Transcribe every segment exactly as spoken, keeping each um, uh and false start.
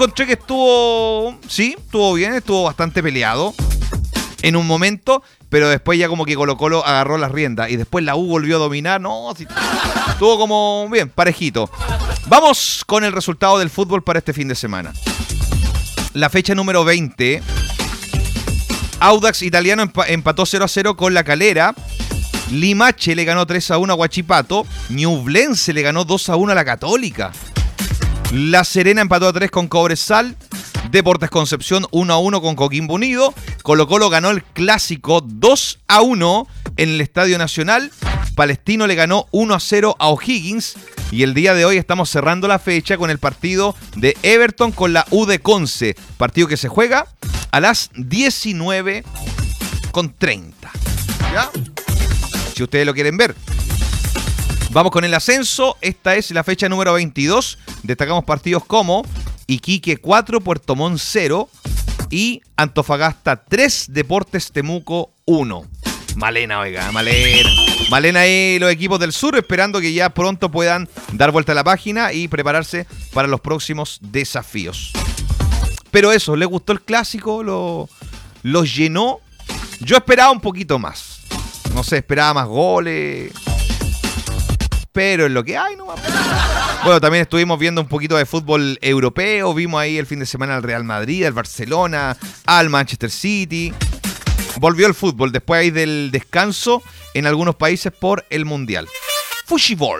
encontré que estuvo, sí, estuvo bien, estuvo bastante peleado en un momento, pero después ya como que Colo-Colo agarró las riendas y después la U volvió a dominar. No, sí, estuvo como bien, parejito. Vamos con el resultado del fútbol para este fin de semana. La fecha número veinte. Audax Italiano emp- empató cero a cero con La Calera. Limache le ganó tres a uno a Huachipato. Ñublense le ganó dos a uno a La Católica. La Serena empató a tres con Cobresal. Deportes Concepción uno a uno con Coquimbo Unido. Colo-Colo ganó el clásico dos a uno en el Estadio Nacional. Palestino le ganó uno a cero a O'Higgins. Y el día de hoy estamos cerrando la fecha con el partido de Everton con la U de Conce. Partido que se juega a las diecinueve con treinta. ¿Ya? Si ustedes lo quieren ver. Vamos con el ascenso. Esta es la fecha número veintidós. Destacamos partidos como Iquique cuatro, Puerto Montt cero y Antofagasta tres, Deportes Temuco uno. Malena, oiga, Malena. Malena y los equipos del sur esperando que ya pronto puedan dar vuelta a la página y prepararse para los próximos desafíos. Pero eso, ¿les gustó el clásico? ¿Lo, lo llenó? Yo esperaba un poquito más. No sé, esperaba más goles. Pero es lo que hay, ¿no? Bueno, también estuvimos viendo un poquito de fútbol europeo. Vimos ahí el fin de semana al Real Madrid, al Barcelona, al Manchester City. Volvió el fútbol después ahí del descanso en algunos países por el Mundial. Fútbol.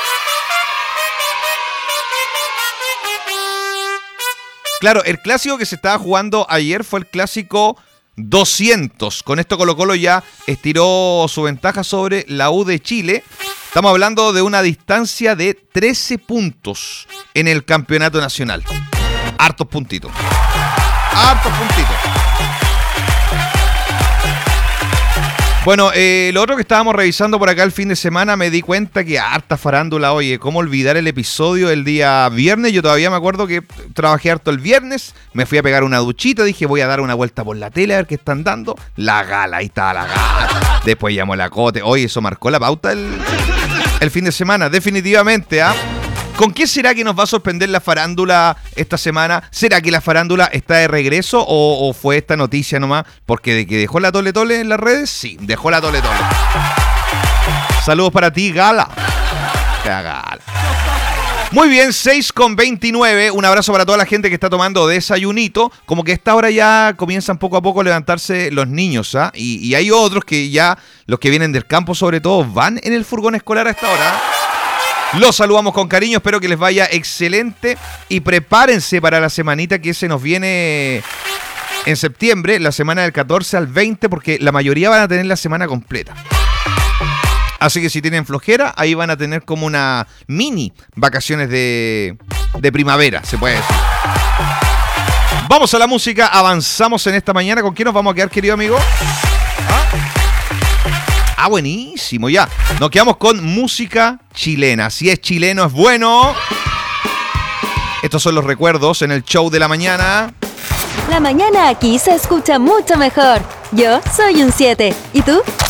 Claro, el clásico que se estaba jugando ayer fue el clásico doscientos. Con esto Colo-Colo ya estiró su ventaja sobre la U de Chile. Estamos hablando de una distancia de trece puntos en el campeonato nacional. Hartos puntitos. Hartos puntitos. Bueno, eh, lo otro que estábamos revisando por acá el fin de semana, me di cuenta que harta farándula, oye, cómo olvidar el episodio del día viernes. Yo todavía me acuerdo que trabajé harto el viernes, me fui a pegar una duchita, dije voy a dar una vuelta por la tele a ver qué están dando. La gala, ahí estaba la gala. Después llamó la Cote, oye, eso marcó la pauta el, el fin de semana, definitivamente, ¿ah? ¿eh? ¿Con qué será que nos va a sorprender la farándula esta semana? ¿Será que la farándula está de regreso o, o fue esta noticia nomás? Porque de que dejó la tole tole en las redes, sí, dejó la tole tole. Saludos para ti, Gala. Gala. Muy bien, seis con veintinueve. Un abrazo para toda la gente que está tomando desayunito. Como que a esta hora ya comienzan poco a poco a levantarse los niños, ¿ah? Y, y hay otros que ya, los que vienen del campo sobre todo, van en el furgón escolar a esta hora. Los saludamos con cariño, espero que les vaya excelente y prepárense para la semanita que se nos viene en septiembre, la semana del catorce al veinte, porque la mayoría van a tener la semana completa. Así que si tienen flojera, ahí van a tener como una mini vacaciones de, de primavera, se puede decir. Vamos a la música, avanzamos en esta mañana. ¿Con quién nos vamos a quedar, querido amigo? ¿Ah? Ah, buenísimo, ya. Nos quedamos con música chilena. Si es chileno, es bueno. Estos son los recuerdos en el show de la mañana. La mañana aquí se escucha mucho mejor. Yo soy un siete. ¿Y tú?